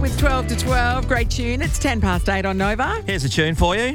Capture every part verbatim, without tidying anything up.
with twelve to twelve. Great tune. It's ten past eight on Nova. Here's a tune for you.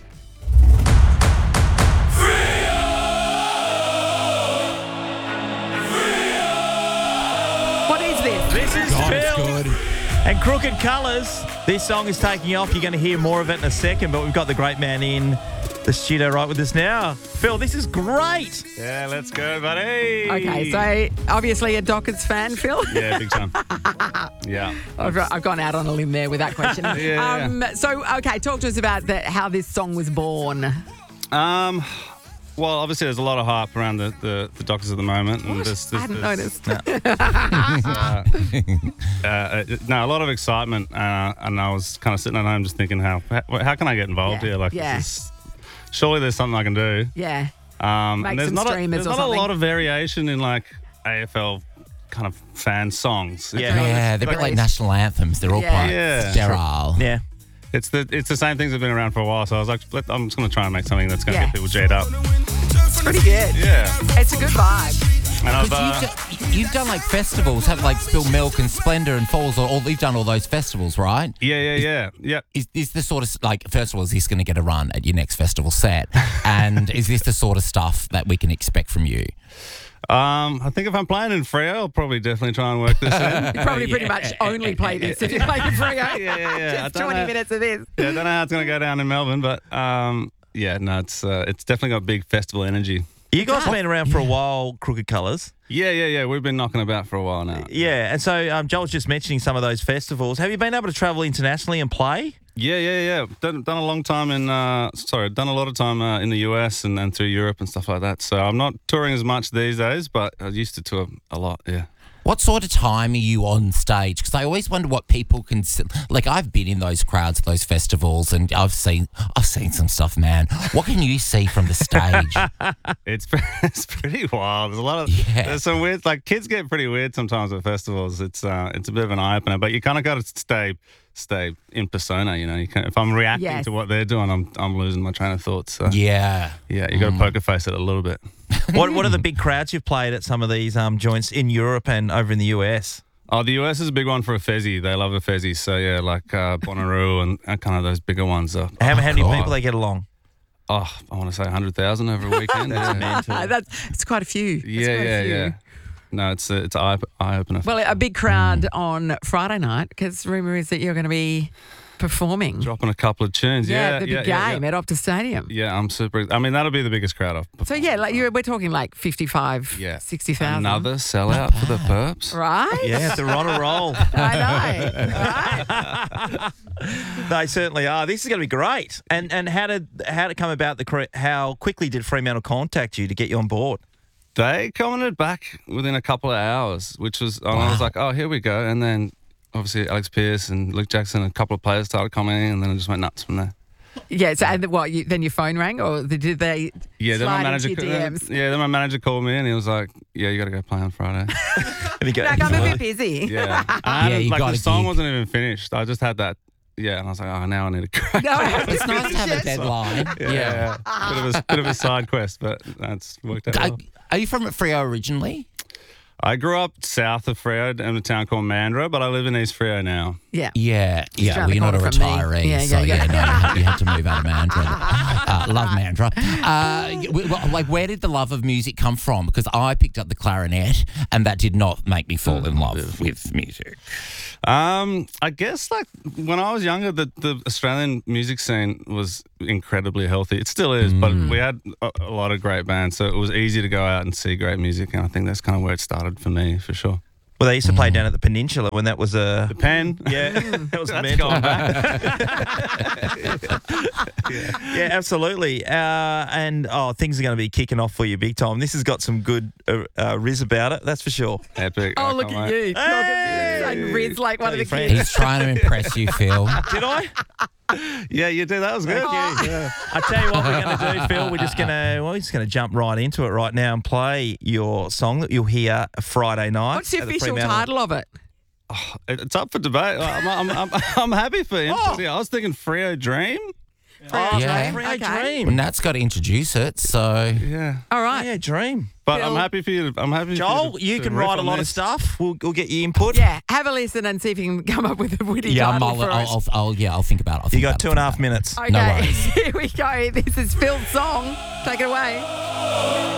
What is this? This is God, it's Phil good. and Crooked Colours. This song is taking off. You're going to hear more of it in a second, but we've got the great man in the studio right with us now. Phil, this is great. Yeah, let's go, buddy. Okay, so obviously a Dockers fan, Phil. Yeah, big time. Yeah. I've, I've gone out on a limb there with that question. Yeah, um, So, okay, talk to us about the, how this song was born. Um, well, obviously there's a lot of hype around the, the, the Dockers at the moment. And there's, I there's, hadn't there's, noticed. uh, uh, no, a lot of excitement. Uh, and I was kind of sitting at home just thinking, how how, how can I get involved Yeah, here? Like, yeah. this is, surely there's something I can do. Yeah. Um, Make and there's some not, a, streamers there's or not something. a lot of variation in like A F L kind of fan songs. Yeah. Yeah, they're a bit like national anthems. They're all Yeah. quite Yeah. sterile. Yeah. It's the it's the same things that have been around for a while. So I was like, let, I'm just going to try and make something that's going to Yeah. get people J'd up. It's pretty good. Yeah. It's a good vibe. And I've, Because uh, you've, done, you've done like festivals, have like Spill Milk and Splendor and Falls, or all, you've done all those festivals, right? yeah, yeah, yeah, yeah. Is, is the sort of, like, first of all, is this going to get a run at your next festival set? And is this the sort of stuff that we can expect from you? Um, I think if I'm playing in Freo, I'll probably definitely try and work this in. You probably pretty much only play this if you play the Freo. Yeah, yeah, yeah. I Just don't twenty know. minutes of this. Yeah, I don't know how it's going to go down in Melbourne, but um, yeah, no, it's uh, it's definitely got big festival energy. You guys have been around for a while, Crooked Colours. Yeah, yeah, yeah. We've been knocking about for a while now. Yeah, and so um, Joel was just mentioning some of those festivals. Have you been able to travel internationally and play? Yeah, yeah, yeah. Done, done a long time in, uh, sorry, done a lot of time uh, in the U S and, and through Europe and stuff like that. So I'm not touring as much these days, but I used to tour a lot, yeah. What sort of time are you on stage? Because I always wonder what people can s- like. I've been in those crowds at those festivals, and I've seen I've seen some stuff, man. What can you see from the stage? It's it's pretty wild. There's a lot of Yeah. there's some weird, like kids get pretty weird sometimes at festivals. It's uh it's a bit of an eye opener, but you kind of got to stay stay in persona. You know, you can, if I'm reacting Yes. to what they're doing, I'm I'm losing my train of thought. So Yeah. yeah, you got to poker face it a little bit. What What are the big crowds you've played at some of these um, joints in Europe and over in the U S? Oh, the U S is a big one for a Fezzy. They love a Fezzy. So yeah, like uh, Bonnaroo and, and kind of those bigger ones. Uh, How, how many God. people they get along? oh, I want to say one hundred thousand over a weekend. That's yeah. mental. Uh, that's it's quite a few. It's Yeah, quite a yeah, few. yeah. No, it's a, it's eye eye opener. Well, a big crowd on Friday night because rumour is that you're going to be performing. Dropping a couple of tunes. Yeah, Yeah, the big yeah, yeah, game yeah. at Optus Stadium. Yeah, I'm super. I mean, that'll be the biggest crowd I've. So yeah, like you're, we're talking like fifty-five, Yeah. sixty thousand. Another sellout for the Perps. Right? Yeah, they're on a roll. I know. Right? They certainly are. This is going to be great. And and how did how did it come about? The cre- how quickly did Fremantle contact you to get you on board? They commented back within a couple of hours, which was, and I was like, oh, here we go. And then obviously Alex Pearce and Luke Jackson, a couple of players started commenting, and then it just went nuts from there. Yeah. So and what? You, then your phone rang, or did they? Yeah, then my slide manager. into your D Ms? Yeah, then my manager called me and he was like, "Yeah, you got to go play on Friday." And you go, Like, I'm a bit busy. Yeah, and I Yeah, hadn't- you like got the a song gig. wasn't even finished. I just had that. Yeah, and I was like, "Oh, now I need to go." No, It's nice to have a deadline. Yeah. bit of a bit of a side quest, but that's worked out. Are, Well. are you from Freo originally? I grew up south of Freo in a town called Mandurah, but I live in East Freo now. Yeah. Yeah, yeah. around Well, the you're not a corner from me. retiree, Yeah, so yeah, yeah, yeah. no, you had, you had to move out of Mandurah. Uh, love Mandurah. Uh, w- w- like, where did the love of music come from? Because I picked up the clarinet, and that did not make me fall in love with music. Um, I guess like when I was younger, the, the Australian music scene was incredibly healthy. It still is, but we had a, a lot of great bands, so it was easy to go out and see great music, and I think that's kind of where it started for me, for sure. well, they used to play down at the Peninsula when that was a. The Pen. Yeah, that was That's mental. gone back. Yeah, absolutely. Uh, and oh, things are going to be kicking off for you big time. This has got some good uh, uh, riz about it, that's for sure. Epic. Oh, I look can't at wait. you. Saying Riz like one of the Tell your kids. He's trying to impress you, Phil. Did I? Yeah, you did. That was good. Thank you. I tell you what we're going to do, Phil. We're just going to well, we're just going to jump right into it right now and play your song that you'll hear Friday night. What's the at official Fremantle. title of it? It's up for debate. I'm, I'm, I'm, I'm happy for him. Oh. Yeah, I was thinking Freo Dream. Oh, Yeah. Rio Okay. Dream. Well, Nat's got to introduce it, so Yeah. All right. Yeah, Dream. But Phil. I'm happy for you. To, I'm happy. Joel, for you, to, you to can riff write a on lot of this. stuff. We'll, we'll get your input. Yeah, have a listen and see if you can come up with a witty yeah, title I'll, for I'll, it. I'll, I'll, yeah, I'll think about it. I'll You think got about two it, and a think half about it. minutes. Okay, No worries. here we go. This is Phil's song. Take it away.